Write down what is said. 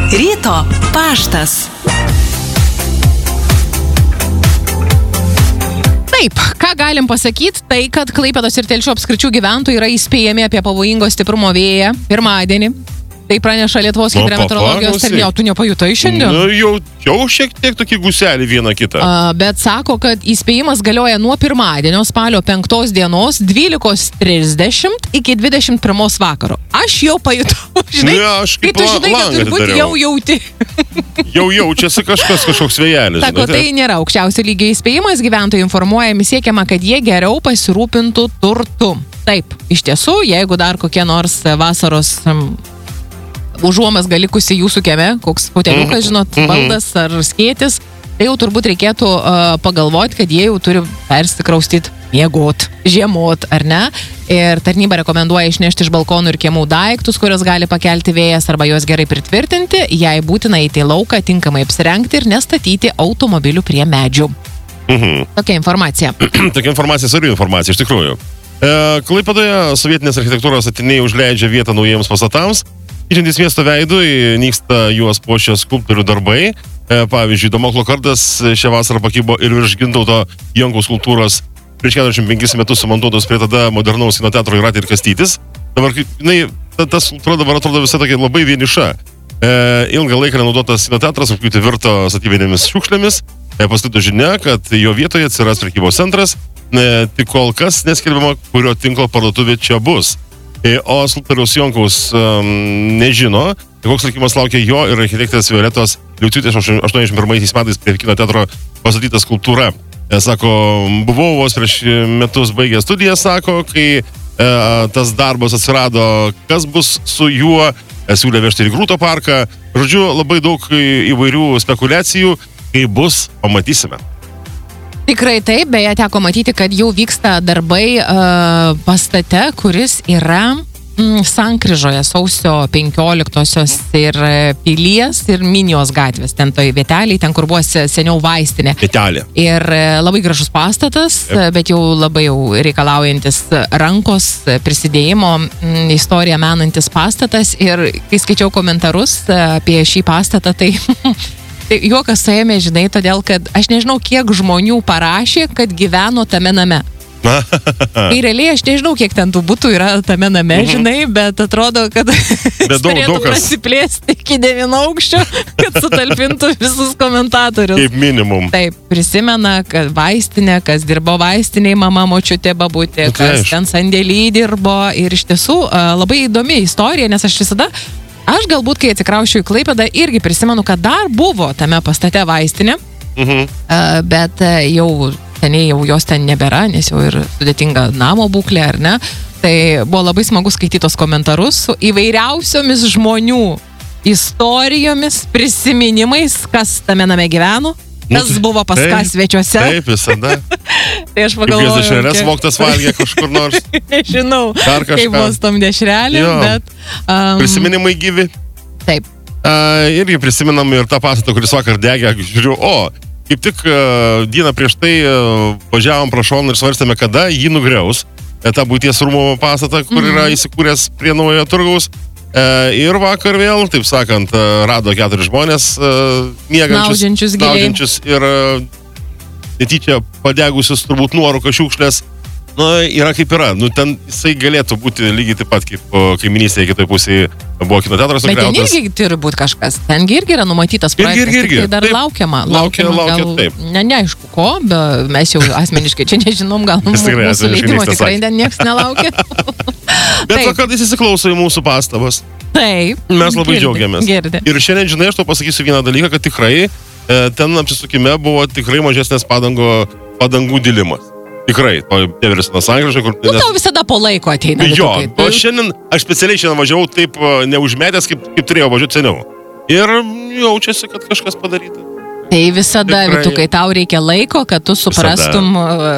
Ryto paštas. Taip, ką galim pasakyti, tai kad Klaipėdos ir Telšių apskričių gyventojai yra įspėjami apie pavojingo stiprumo vėją pirmadienį. Tai praneša Lietuvos hidrometeorologijos tarnyba. Tu nepajutai šiandien? Jau šiek tiek tokį guselį vieną kitą. Bet sako, kad įspėjimas galioja nuo pirmadienio spalio 5 dienos 12:30 iki 21 vakaro. Aš jau pajutau, žinai, kai tu žinai, kad turbūt jau jauti. Jau jaučiasi kažkoks vėjelis. Sako, tai nėra aukščiausio lygio įspėjimas, gyventojai informuojami, siekiama, kad jie geriau pasirūpintų turtu. Taip, iš tiesų, jeigu dar kokie nors vasaros užuomasga likusi jūsų kieme, koks hoteliukas, žinot, baldas ar skėtis, tai jau turbūt reikėtų pagalvoti, kad jie jau turi persikraustyti, miegot, žiemot, ar ne? Ir tarnyba rekomenduoja išnešti iš balkonų ir kiemų daiktus, kurios gali pakelti vėjas, arba juos gerai pritvirtinti, jei būtina eiti į lauką, tinkamai apsirengti ir nestatyti automobilių prie medžių. Tokia informacija. Tokia informacija, svarbi informacija, iš tikrųjų. Klaipėdoje sovietinės architektūros statiniai užleidžia vietą naujiems pastatams. Keičiantis miesto veidui, nyksta juos puošę skulptorių darbai. Pavyzdžiui, Damoklo kardas šią vasarą pakibo ir virš Gintauto Jankaus skulptūros prieš 45 metus sumontuotos prie tada modernaus kino teatro Jūratė ir Kastytis. Dabar, ta skulptūra dabar atrodo visai tokia labai vieniša. Ilgą laiką nenaudotas kino teatras apkliūti virto statybinėmis šiukšlėmis. Pasklido žinia, kad jo vietoje atsiras prekybos centras. Tik kol kas neskelbiama, kurio tinklo parduotuvė čia bus. O skulptoriaus Jankaus nežino, koks likimas laukia jo ir architektės Violetos Liuciūtės 81 metais prie kino teatro pastatyta skulptūra. Sako, buvau vos prieš metus baigę studiją, sako, kai tas darbas atsirado, kas bus su juo, siūlė vežti į Grūto parką. Žodžiu, labai daug įvairių spekulacijų, kai bus, pamatysime. Tikrai taip, beje, teko matyti, kad jau vyksta darbai pastate, kuris yra Sankryžoje, sausio 15-osios ir Pilies ir Minijos gatvės, ten toj vietelėj, ten kur buvo seniau vaistinė. Vietelė. Ir labai gražus pastatas, bet jau labai jau reikalaujantis rankos prisidėjimo, istoriją menantis pastatas. Ir kai skaičiau komentarus apie šį pastatą, tai juokas suėmė, žinai, todėl, kad aš nežinau, kiek žmonių parašė, kad gyveno tame name. Tai realiai aš nežinau, kiek ten tų butų yra tame name, žinai, bet atrodo, kad turėtų prasiplėsti iki 9 aukščio, kad sutalpintų visus komentatorius. Kaip minimum. Taip, prisimena, kad vaistinė, kas dirbo vaistiniai, mama, močiutė, babutė, kas ten sandėly dirbo. Ir iš tiesų labai įdomi istorija, nes aš galbūt, kai atsikrausčiau į Klaipėdą, irgi prisimenu, kad dar buvo tame pastate vaistinė, bet jau seniai jau jos ten nebėra, nes jau ir sudėtinga namo būklė, ar ne? Tai buvo labai smagu skaityti tos komentarus su įvairiausiomis žmonių istorijomis, prisiminimais, kas tame name gyveno, kas buvo pas ką svečiuose. Taip, visada. Tai aš pagalvoju. Kaip dešrelės vogtas valgė kažkur nors. Nežinau, kaip buvo su tom dešrelėm, bet... Prisiminimai gyvi. Taip. Irgi prisiminam ir tą pastatą, kuris vakar degė, žiūriu, kaip tik dieną prieš tai važiavom pro šoną ir svarstėme, kada jį nugriaus. tą buities rūmų pastatą, kur yra įsikūręs prie naujojo turgaus. Ir vakar vėl, taip sakant, rado 4 žmonės miegančius, naudžiančius ir netyčia padegusius turbūt nuorūko šiukšlės. Na, yra kaip yra. Nu, ten jisai galėtų būti lygiai taip pat, kaip kaiminystėje kitoj pusėje buvo kino teatras nugriautas. Bet ten irgi turi būti kažkas. Tengi irgi yra numatytas projektas. Irgi. Tai dar taip, laukiama gal, taip. Neaišku ko, bet mes jau asmeniškai čia nežinom, gal mūsų leidimo tikrai niekas nelaukia. Bet kartais įsiklauso į mūsų pastabas. Taip. Mes labai džiaugiamės. Girdi. Ir šiandien, žinai, aš to pasakysiu vieną dalyką, kad tikrai ten apsisukime buvo tikrai mažesnės padangų dilimas. Tikrai, Teveris nuo Sankryžo, kur... Nu, tau visada po laiko ateina. Jo, o šiandien, aš specialiai šiandien važiavau taip neužmetęs, kaip turėjau važiuoti seniau. Ir jaučiasi, kad kažkas padaryta. Tai visada, Vytukai, tau reikia laiko, kad tu suprastum